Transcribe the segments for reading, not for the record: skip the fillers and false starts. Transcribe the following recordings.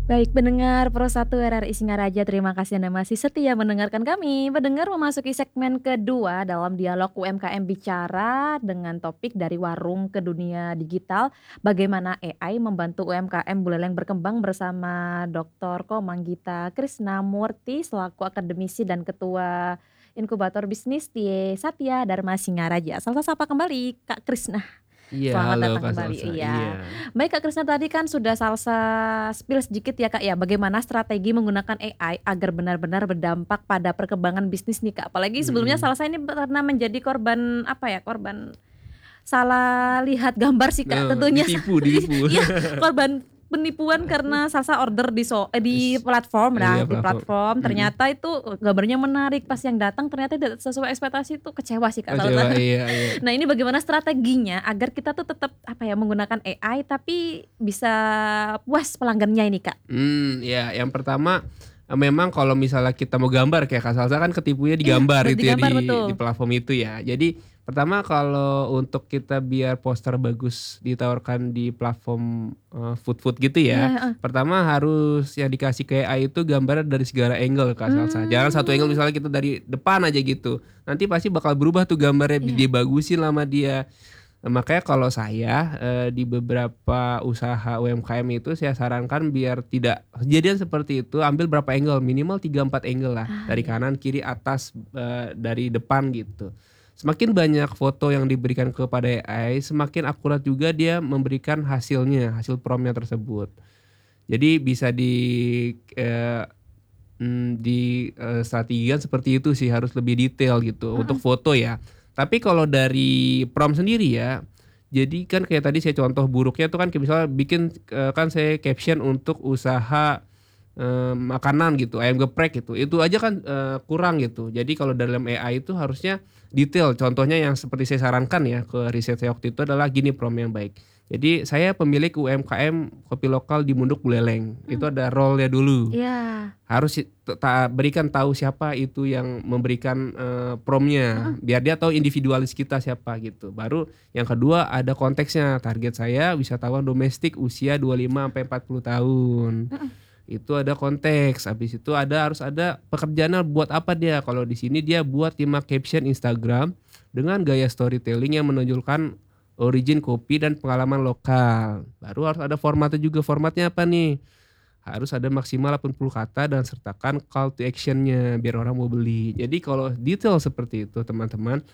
Baik pendengar Pro 1 RRI Singaraja, terima kasih Anda masih setia mendengarkan kami. Pendengar memasuki segmen kedua dalam dialog UMKM Bicara dengan topik dari warung ke dunia digital, bagaimana AI membantu UMKM Buleleng berkembang bersama Dr. Komanggita Krisnamurti selaku akademisi dan ketua inkubator bisnis di Satya Dharma Singaraja. Salam sapa kembali Kak Krisna. Iya, Selamat halo datang Kak kembali, Salsa, iya. iya. Baik Kak Krisna, tadi kan sudah Salsa spill sedikit ya Kak ya, bagaimana strategi menggunakan AI agar benar-benar berdampak pada perkembangan bisnis nih Kak. Apalagi sebelumnya Mhm. Salsa ini pernah menjadi korban apa ya, korban salah lihat gambar sih Kak, tentunya Ditipu ditipu. iya, korban penipuan karena Salsa order di platform. Nah, Iya di platform, platform mhm. ternyata itu gambarnya menarik, pas yang datang ternyata tidak sesuai ekspektasi, itu kecewa sih Kak Salsa. Kecewa, iya iya. Nah, ini bagaimana strateginya agar kita tuh tetap apa ya, menggunakan AI tapi bisa puas pelanggannya ini Kak? Ya yang pertama, memang kalau misalnya kita mau gambar kayak Kak Salsa kan ketipunya di Iya, gambar buat itu ya digambar di betul. platform itu ya. Jadi pertama kalau untuk kita biar poster bagus ditawarkan di platform, food-food gitu Iya, ya, heeh. pertama harus yang dikasih ke AI itu gambarnya dari segala angle Kak Salsa. Jangan satu angle Mmm, misalnya kita dari depan aja gitu, nanti pasti bakal berubah tuh gambarnya iya. dibagusin sama dia. Makanya kalau saya, di beberapa usaha UMKM itu saya sarankan biar tidak kejadian seperti itu, ambil berapa angle, minimal 3 4 angle lah, Ah, dari iya. kanan, kiri, atas, dari depan gitu. Semakin banyak foto yang diberikan kepada AI, semakin akurat juga dia memberikan hasilnya, hasil prompt-nya tersebut. Jadi bisa strategikan seperti itu sih, harus lebih detail gitu untuk Mhm, foto ya. Tapi kalau dari prompt sendiri ya, jadi kan kayak tadi saya contoh buruknya tuh kan kayak misalnya bikin, kan saya caption untuk usaha, makanan gitu, ayam geprek gitu, itu aja kan, kurang gitu. Jadi kalau dalam AI itu harusnya detail, contohnya yang seperti saya sarankan ya ke riset saya waktu itu adalah gini prompt yang baik. Jadi, "Saya pemilik UMKM kopi lokal di Munduk Buleleng." mhm. Itu ada role-nya dulu. Iya. Harus berikan tahu siapa itu yang memberikan, prompt-nya, Mhm, biar dia tahu individualis kita siapa gitu. Baru yang kedua ada konteksnya, target saya wisatawan domestik usia 25 sampai 40 tahun. mhm. Itu ada konteks, habis itu harus ada pekerjaannya buat apa dia, kalau di sini dia buat 5 caption Instagram dengan gaya storytelling yang menonjolkan origin kopi dan pengalaman lokal. Baru harus ada formatnya juga, formatnya apa nih? Harus ada maksimal 80 kata dan sertakan call to action-nya biar orang mau beli. Jadi kalau detail seperti itu teman-teman,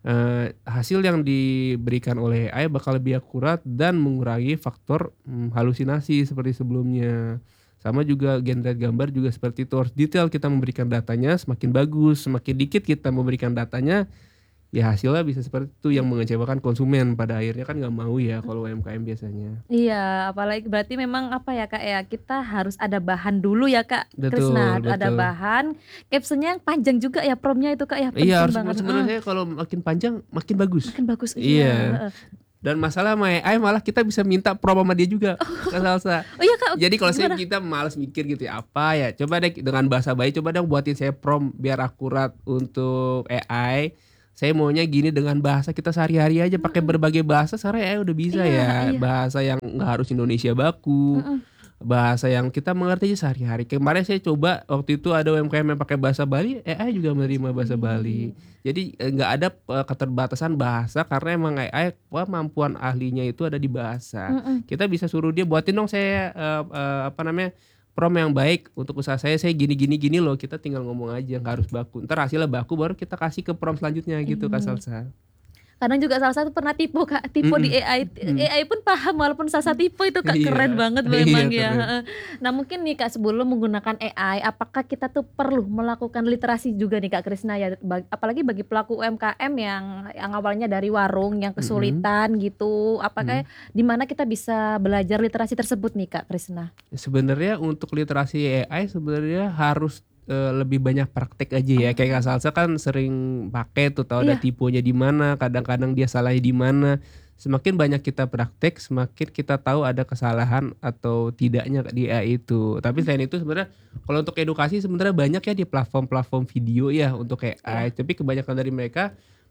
hasil yang diberikan oleh AI bakal lebih akurat dan mengurangi faktor, halusinasi seperti sebelumnya. Sama juga generate gambar juga seperti itu, harus detail kita memberikan datanya, semakin bagus, semakin dikit kita memberikan datanya, ya hasilnya bisa seperti itu yang mengecewakan konsumen pada akhirnya kan nggak mau ya kalau UMKM biasanya. Iya, apalagi berarti memang apa ya Kak ya, kita harus ada bahan dulu ya Kak Krisna, Betul ada betul. bahan, caption-nya yang panjang juga ya, prompt-nya itu Kak ya, Iya penting harus banget, heeh, sebenarnya kalau makin panjang makin bagus. makin bagus, iya, Iya, heeh. dan masalah sama AI malah kita bisa minta prompt sama dia juga, Kak Salsa. Oh iya Kak, Jadi kalau gimana? kita males mikir gitu ya, apa ya, coba deh dengan bahasa bayi coba dong buatin saya prompt biar akurat untuk AI. Saya maunya gini dengan bahasa kita sehari-hari aja pakai Mhm, berbagai bahasa sekarang AI udah bisa iya ya, iya, bahasa yang nggak harus Indonesia baku, mhm. bahasa yang kita mengerti aja sehari-hari. Kemarin saya coba waktu itu ada UMKM yang pakai bahasa Bali, AI juga menerima bahasa Bali. Wih, Jadi, nggak ada, keterbatasan bahasa karena emang AI kemampuan ahlinya itu ada di bahasa. mhm. Kita bisa suruh dia, "Buatin dong saya, apa namanya, prompt yang baik untuk usaha saya gini gini gini loh." Kita tinggal ngomong aja, nggak harus baku. Entar hasilnya baku baru kita kasih ke prompt selanjutnya gitu, Kak Ih. Salsa. Kadang juga salah satu pernah tipu Kak, tipu di Mhm, AI, mhm. AI pun paham walaupun salah tipu itu Kak, Iya, keren banget iya memang ya, keren. heeh. Nah mungkin nih Kak, sebelum menggunakan AI, apakah kita tuh perlu melakukan literasi juga nih Kak Krisna ya, apalagi bagi pelaku UMKM yang awalnya dari warung yang Mhm, kesulitan gitu, apakah mhm. di mana kita bisa belajar literasi tersebut nih Kak Krisna? Sebenarnya untuk literasi AI sebenarnya harus, lebih banyak praktek aja ya, kayak Kak Oh, Salsa kan sering pakai tuh, tahu ada iya, tipunya di mana, kadang-kadang dia salahnya di mana. Semakin banyak kita praktek, semakin kita tahu ada kesalahan atau tidaknya di AI itu. Tapi mhm, selain itu sebenarnya kalau untuk edukasi sebenarnya banyak ya di platform-platform video ya untuk iya, AI, tapi kebanyakan dari mereka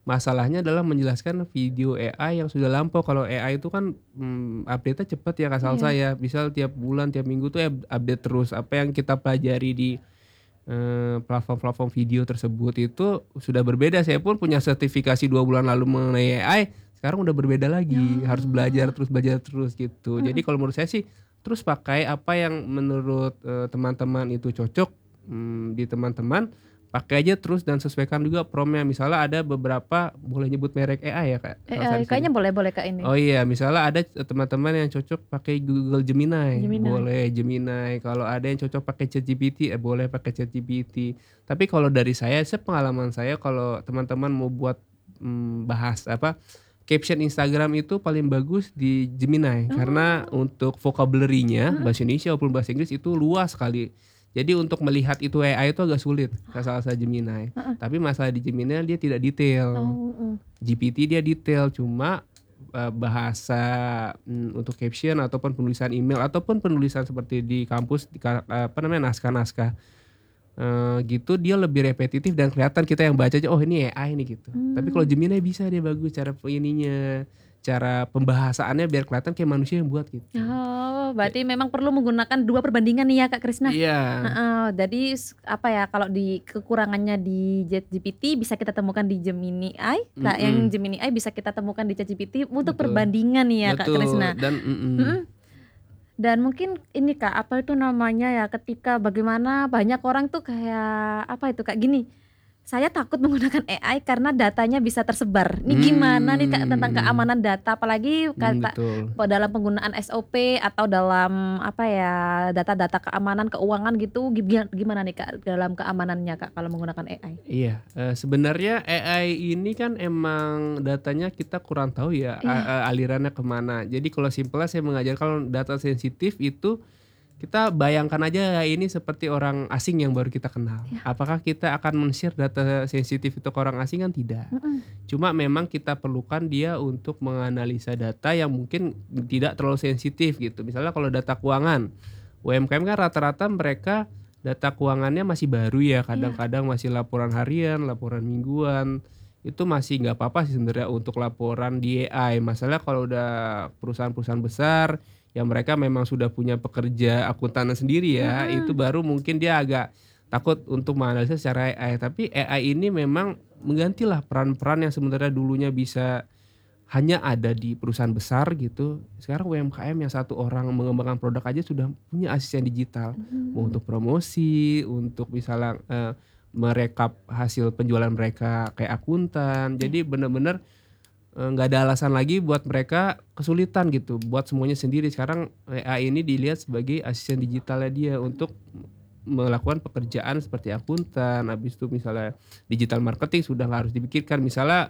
Masalahnya adalah menjelaskan video AI yang sudah lampau. Kalau AI itu kan, update-nya cepat ya Kak Salsa Iya. ya. Misal tiap bulan, tiap minggu tuh update terus. Apa yang kita pelajari di, platform-platform video tersebut itu sudah berbeda. Saya pun punya sertifikasi 2 bulan lalu mengenai AI, sekarang udah berbeda lagi. Harus Oh. belajar terus gitu. Jadi Mhm. kalau menurut saya sih, terus pakai apa yang menurut, teman-teman itu cocok, di teman-teman, pakai aja terus dan sesuaikan juga prompt-nya. Misalnya ada beberapa, boleh nyebut merek AI ya Kak Salsa AI di sini? kayaknya boleh Kak ini, Oh iya, misalnya ada teman-teman yang cocok pakai Google Gemini, Gemini. boleh Gemini. Kalau ada yang cocok pakai ChatGPT, boleh pakai ChatGPT. Tapi kalau dari saya, sepengalaman saya kalau teman-teman mau buat, bahas apa, caption Instagram itu paling bagus di Gemini. Karena Oh. untuk vocabulary-nya, Mhm. bahasa Indonesia maupun bahasa Inggris itu luas sekali. Jadi untuk melihat itu AI itu agak sulit, salah Gemini. Heeh. Tapi masalah di Gemini dia tidak detail. Oh, mhm. GPT dia detail, cuma, bahasa, untuk caption ataupun penulisan email ataupun penulisan seperti di kampus apa namanya, naskah-naskah, gitu dia lebih repetitif dan kelihatan kita yang baca aja, "Oh ini AI nih," gitu. Tapi kalau Mmm. Gemini bisa dia bagus cara ininya, cara pembahasaannya biar kelihatan kayak manusia yang buat gitu. Oh, Ya berarti memang perlu menggunakan 2 perbandingan nih ya Kak Krisna? iya, Heeh, jadi apa ya, kalau di kekurangannya di ChatGPT bisa kita temukan di Gemini AI, nah yang mhm, Gemini AI bisa kita temukan di ChatGPT untuk betul, perbandingan nih ya Kak betul Krisna. dan Mhm, dan mungkin ini Kak, apa itu namanya ya, ketika bagaimana banyak orang tuh kayak, apa itu Kak, gini, "Saya takut menggunakan AI karena datanya bisa tersebar." Ini gimana nih Kak tentang mhm, keamanan data? Apalagi kata betul. dalam penggunaan SOP atau dalam apa ya, data-data keamanan keuangan gitu, gimana nih Kak dalam keamanannya Kak kalau menggunakan AI? Iya, sebenarnya AI ini kan emang datanya kita kurang tahu ya, Iya, alirannya kemana. Jadi kalau simpelnya saya mengajarkan kalau data sensitif itu, kita bayangkan aja ini seperti orang asing yang baru kita kenal. iya, Apakah kita akan men-share data sensitif itu ke orang asing? Kan tidak. mhm, Cuma memang kita perlukan dia untuk menganalisa data yang mungkin tidak terlalu sensitif gitu. Misalnya kalau data keuangan, UMKM kan rata-rata mereka data keuangannya masih baru ya, iya, kadang-kadang masih laporan harian, laporan mingguan, itu masih nggak apa-apa sih sebenarnya untuk laporan di AI. Masalah kalau udah perusahaan-perusahaan besar, yang mereka memang sudah punya pekerja akuntannya sendiri ya, itu mhm, baru mungkin dia agak takut untuk menganalisa secara AI. Tapi AI ini memang menggantilah peran-peran yang sebenarnya dulunya bisa hanya ada di perusahaan besar gitu, sekarang UMKM yang satu orang mengembangkan produk aja sudah punya asisten digital. Mau mmm, untuk promosi, untuk misalnya, merekap hasil penjualan mereka kayak akuntan. iya, Jadi bener-bener, nggak ada alasan lagi buat mereka kesulitan gitu, buat semuanya sendiri. Sekarang AI ini dilihat sebagai asisten digitalnya dia untuk melakukan pekerjaan seperti akuntan, habis itu misalnya digital marketing sudah nggak harus dipikirkan. Misalnya,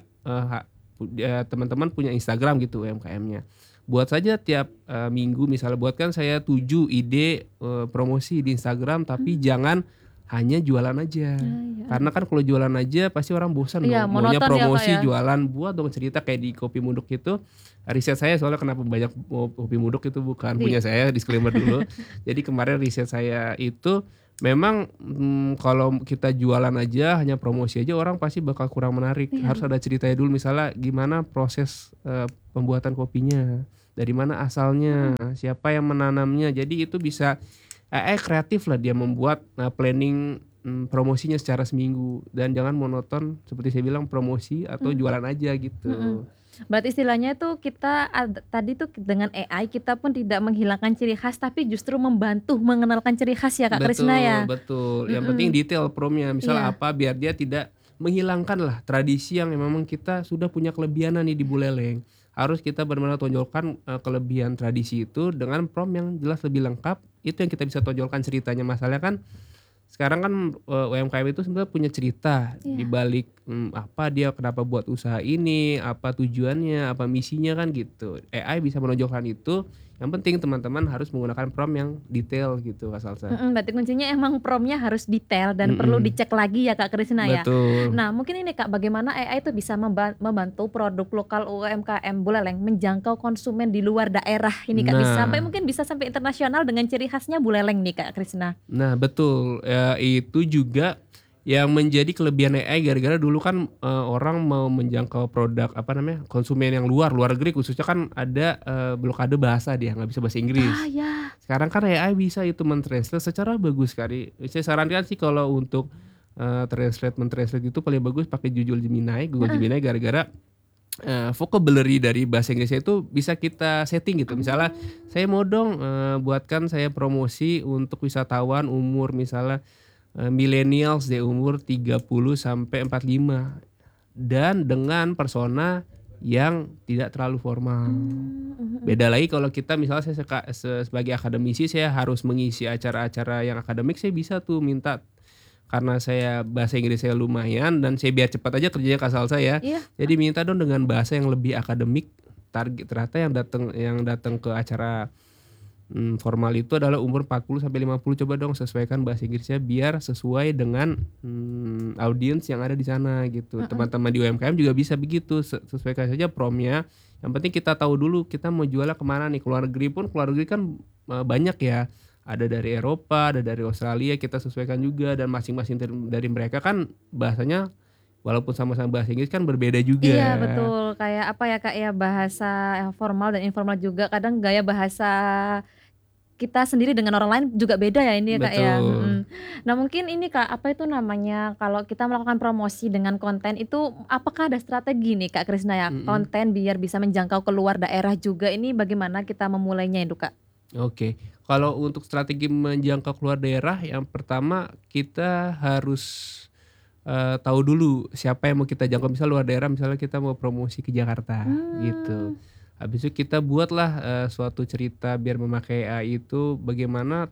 teman-teman punya Instagram gitu UMKM-nya. Buat saja tiap, minggu misalnya buatkan saya 7 ide, promosi di Instagram tapi mmm, jangan hanya jualan aja. iya iya, Karena kan kalau jualan aja pasti orang bosan iya dong, maunya monoton ya Kak promosi, ya? jualan, buat dong cerita kayak di Kopi Muduk itu, riset saya soalnya kenapa banyak Kopi Muduk itu bukan Di punya saya, disclaimer dulu. Jadi kemarin riset saya itu memang, kalau kita jualan aja, hanya promosi aja orang pasti bakal kurang menarik. iya, Harus ada ceritanya dulu misalnya gimana proses, pembuatan kopinya, dari mana asalnya, mhm, siapa yang menanamnya. Jadi itu bisa kreatif lah dia membuat, planning, promosinya secara seminggu dan jangan monoton seperti saya bilang promosi atau mmm. jualan aja Mhm. gitu. Berarti istilahnya itu kita tadi tuh dengan AI kita pun tidak menghilangkan ciri khas, tapi justru membantu mengenalkan ciri khas ya Kak Krisna ya? Betul betul, yang penting Mhm, detail prompt-nya, misal iya, apa biar dia tidak menghilangkan lah tradisi yang memang kita sudah punya kelebihan nih di Buleleng. Harus kita benar-benar tonjolkan, kelebihan tradisi itu dengan prompt yang jelas lebih lengkap, itu yang kita bisa tonjolkan ceritanya. Masalahnya kan sekarang kan, UMKM itu sebenarnya punya cerita di iya. balik, apa dia kenapa buat usaha ini, apa tujuannya, apa misinya kan gitu. AI bisa menonjolkan itu, yang penting teman-teman harus menggunakan prompt yang detail gitu Kak Salsa. Mhm, berarti kuncinya emang prompt-nya harus detail dan perlu Mhm, dicek lagi ya Kak Krisna ya? betul. Nah mungkin ini Kak, bagaimana AI itu bisa membantu produk lokal UMKM Buleleng menjangkau konsumen di luar daerah ini Kak, Nah mungkin bisa sampai internasional dengan ciri khasnya Buleleng nih Kak Krisna? nah betul, itu juga Yang menjadi kelebihan AI gara-gara dulu kan, orang mau menjangkau produk apa namanya, konsumen yang luar negeri khususnya kan ada, blokade bahasa dia, nggak bisa bahasa Ah, Inggris. ya. Sekarang kan AI bisa itu men-translate secara bagus sekali. Saya sarankan sih kalau untuk, men-translate itu paling bagus pakai Google Heeh. Gemini gara-gara, vocabulary dari bahasa Inggrisnya itu bisa kita setting gitu. Misalnya, Oh. saya mau dong, buatkan saya promosi untuk wisatawan umur misalnya, millennials deh umur 30 sampai 45 dan dengan persona yang tidak terlalu formal. Mhm. Beda lagi kalau kita misalnya saya sebagai akademisi saya harus mengisi acara-acara yang akademik, saya bisa tuh minta karena saya bahasa Inggris saya lumayan dan saya biar cepat aja kerjanya kasal saya, Iya. jadi minta dong dengan bahasa yang lebih akademik. Ternyata yang datang ke acara, formal itu adalah umur 40 sampai 50, coba dong sesuaikan bahasa Inggrisnya biar sesuai dengan, audiens yang ada di sana gitu. Heeh. Teman-teman di UMKM juga bisa begitu, sesuaikan saja prompt-nya, yang penting kita tahu dulu kita mau jualnya kemana nih, ke luar negeri kan, banyak ya, ada dari Eropa, ada dari Australia, kita sesuaikan juga dan masing-masing dari mereka kan bahasanya walaupun sama-sama bahasa Inggris kan berbeda juga. Iya betul, kayak apa ya Kak ya, bahasa yang formal dan informal juga kadang gaya bahasa kita sendiri dengan orang lain juga beda ya ini ya Kak ya, Betul, Nah mungkin ini Kak, apa itu namanya, kalau kita melakukan promosi dengan konten itu apakah ada strategi nih Kak Krisna ya, mhm. konten biar bisa menjangkau keluar daerah juga ini bagaimana kita memulainya itu Kak? Oke, kalau untuk strategi menjangkau keluar daerah, yang pertama kita harus, tahu dulu siapa yang mau kita jangkau. Misal luar daerah, misalnya kita mau promosi ke Jakarta, gitu. Mmm, Habis itu kita buatlah, suatu cerita biar memakai AI itu bagaimana,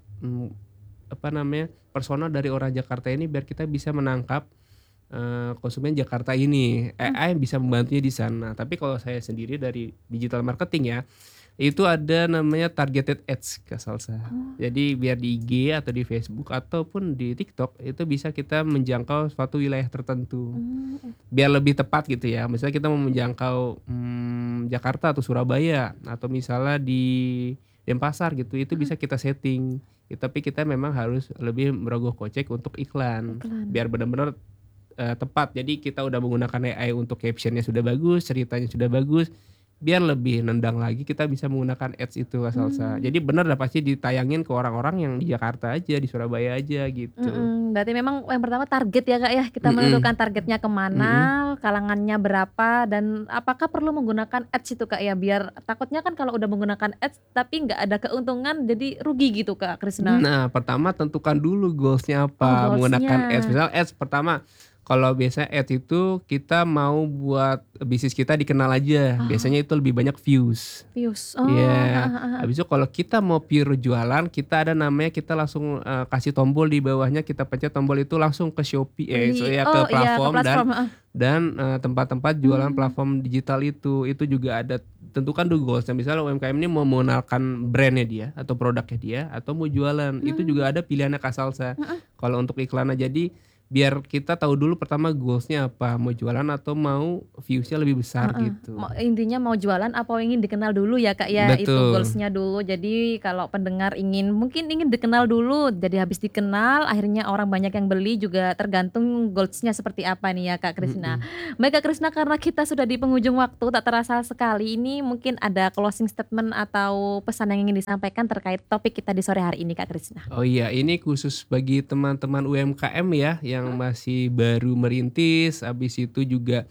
apa namanya, persona dari orang Jakarta ini biar kita bisa menangkap, konsumen Jakarta ini. mhm, AI bisa membantunya di sana. Tapi kalau saya sendiri dari digital marketing ya, itu ada namanya targeted ads Kak Salsa. oh, Jadi biar di IG atau di Facebook ataupun di TikTok itu bisa kita menjangkau suatu wilayah tertentu. mmm, Biar lebih tepat gitu ya. Misalnya kita mau menjangkau, Jakarta atau Surabaya atau misalnya di Denpasar gitu, itu mhm, bisa kita setting. Tapi kita memang harus lebih merogoh kocek untuk iklan. iklan. Biar benar-benar, tepat. Jadi kita udah menggunakan AI untuk caption-nya sudah bagus, ceritanya sudah bagus. Biar lebih nendang lagi kita bisa menggunakan ads itu Kak Salsa. Mmm. Jadi bener dah pasti ditayangin ke orang-orang yang di Jakarta aja, di Surabaya aja gitu. Berarti memang yang pertama target ya, Kak, ya, kita Mhm, menentukan targetnya ke mana, mhm. kalangannya berapa, dan apakah perlu menggunakan ads itu, Kak, ya? Biar takutnya kan kalau udah menggunakan ads tapi nggak ada keuntungan jadi rugi gitu, Kak Krisna. Nah, pertama tentukan dulu goals-nya Oh, apa, menggunakan ads. goals-nya. Misal ads pertama, kalau biasanya ads itu kita mau buat bisnis kita dikenal aja, Oh, biasanya itu lebih banyak views. views. Oh, Iya, heeh heeh heeh. habis itu kalau kita mau pure jualan, kita ada namanya kita langsung, kasih tombol di bawahnya, kita pencet tombol itu langsung ke Shopee Beli ke oh, iya, ke platform platform, heeh. tempat-tempat jualan Mmm, platform digital itu juga ada tentukan dulu goals-nya. Misalnya UMKM ini mau mengenalkan brand-nya dia atau produknya dia atau mau jualan, itu mmm, juga ada pilihannya Kak Salsa. mhm. Kalau untuk iklannya jadi biar kita tahu dulu pertama goals-nya apa, mau jualan atau mau views-nya lebih besar Heeh, gitu. intinya mau jualan apa ingin dikenal dulu ya, Kak, ya, itu Betul, goals-nya dulu. Jadi kalau pendengar mungkin ingin dikenal dulu, jadi habis dikenal akhirnya orang banyak yang beli juga tergantung goals-nya seperti apa nih ya, Kak Krisna. mhm. Baik, Kak Krisna, karena kita sudah di penghujung waktu tak terasa sekali, ini mungkin ada closing statement atau pesan yang ingin disampaikan terkait topik kita di sore hari ini, Kak Krisna? Oh iya, ini khusus bagi teman-teman UMKM ya, yang Mhm, masih baru merintis, habis itu juga,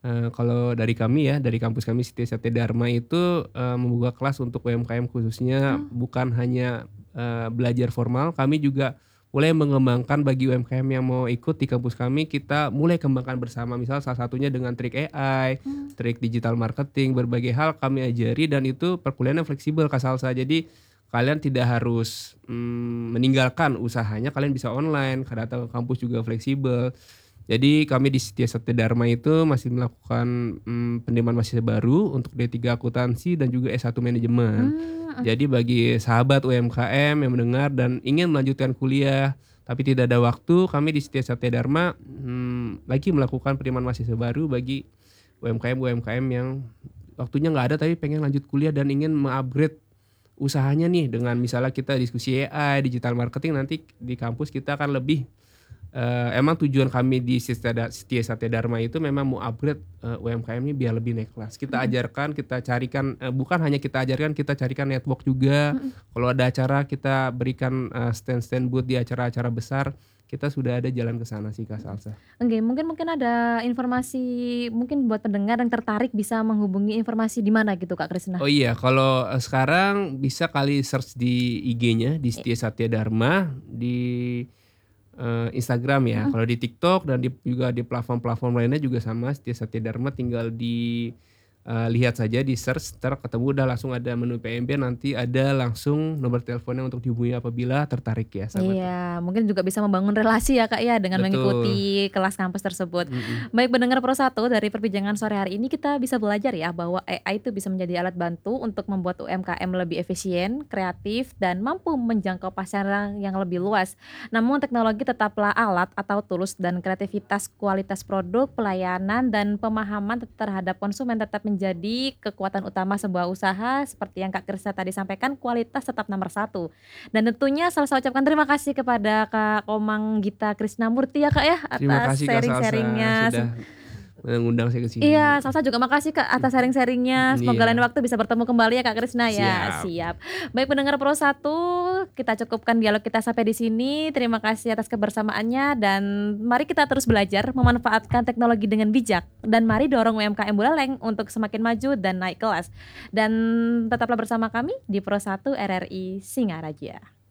kalau dari kami ya, dari kampus kami Setia Satya Dharma itu, membuka kelas untuk UMKM khususnya oh, bukan hanya, belajar formal, kami juga mulai mengembangkan bagi UMKM yang mau ikut di kampus kami, kita mulai kembangkan bersama. Misal salah satunya dengan trik AI, mmm, trik digital marketing, berbagai hal kami ajari dan itu perkuliahannya fleksibel Kak Salsa. Jadi kalian tidak harus, meninggalkan usahanya, kalian bisa online, datang ke kampus juga fleksibel. Jadi kami di Setia Satya Dharma itu masih melakukan, penerimaan mahasiswa baru untuk D3 akuntansi dan juga S1 manajemen. mhm, Jadi bagi sahabat UMKM yang mendengar dan ingin melanjutkan kuliah, tapi tidak ada waktu, kami di Setia Satya Dharma, lagi melakukan penerimaan mahasiswa baru bagi UMKM-UMKM yang waktunya nggak ada tapi pengen lanjut kuliah dan ingin meng-upgrade usahanya nih dengan misalnya kita diskusi AI, digital marketing, nanti di kampus kita akan lebih, Emang tujuan kami di Setia Satya Dharma itu memang mau upgrade, UMKM ini biar lebih naik kelas. Kita Mhm, ajarkan, kita carikan, bukan hanya kita ajarkan, kita carikan network juga. mhm. Kalau ada acara kita berikan, stand-stand booth di acara-acara besar, kita sudah ada jalan ke sana sih Kak Salsa. Oke, mungkin mungkin ada informasi mungkin buat pendengar yang tertarik bisa menghubungi informasi di mana gitu Kak Krisna? Oh iya, kalau, sekarang bisa kali search di IG-nya, di I Setia Satya Dharma, di, Instagram ya. mhm. Kalau di TikTok dan juga di platform-platform lainnya juga sama Setia Satya Dharma, tinggal lihat saja di search, entar ketemu udah langsung ada menu PMB, nanti ada langsung nomor teleponnya untuk dihubungi apabila tertarik ya, sahabat. Iya, mungkin juga bisa membangun relasi ya Kak ya dengan Betul, mengikuti kelas kampus tersebut. mhm. Baik pendengar Pro 1, dari perbincangan sore hari ini kita bisa belajar ya bahwa AI itu bisa menjadi alat bantu untuk membuat UMKM lebih efisien, kreatif, dan mampu menjangkau pasar yang lebih luas. Namun teknologi tetaplah alat atau tools dan kreativitas, kualitas produk, pelayanan, dan pemahaman terhadap konsumen tetap menjadi kekuatan utama sebuah usaha. Seperti yang Kak Krisna tadi sampaikan, kualitas tetap nomor satu. Dan tentunya saya ucapkan terima kasih kepada Kak Komang Gita Krisnamurti ya Kak ya, Terima atas kasih Kak Salsa sharing-sharing-nya. sudah mengundang saya ke Iya, sini. Salsa juga makasih Kak atas sharing-sharing-nya. Semoga lain Iya, waktu bisa bertemu kembali ya Kak Krisna ya. siap. Siap. Baik pendengar Pro 1, kita cukupkan dialog kita sampai di sini. Terima kasih atas kebersamaannya dan mari kita terus belajar memanfaatkan teknologi dengan bijak dan mari dorong UMKM Buleleng untuk semakin maju dan naik kelas. Dan tetaplah bersama kami di Pro 1 RRI Singaraja.